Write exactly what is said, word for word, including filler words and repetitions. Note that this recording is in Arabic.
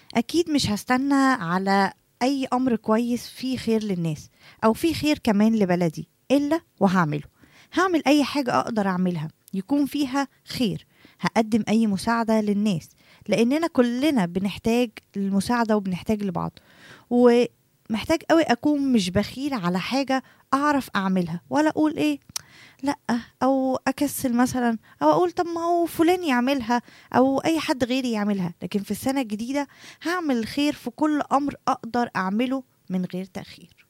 أكيد مش هستنى على أي أمر كويس فيه خير للناس أو فيه خير كمان لبلدي إلا وهعمله. هعمل أي حاجة أقدر أعملها يكون فيها خير. هقدم أي مساعدة للناس لأننا كلنا بنحتاج المساعدة وبنحتاج لبعض، ومحتاج قوي أكون مش بخيل على حاجة أعرف أعملها، ولا أقول إيه لأ، أو أكسل مثلا، أو أقول طب ما هو فلان يعملها أو أي حد غيري يعملها. لكن في السنة الجديدة هعمل الخير في كل أمر أقدر أعمله من غير تأخير.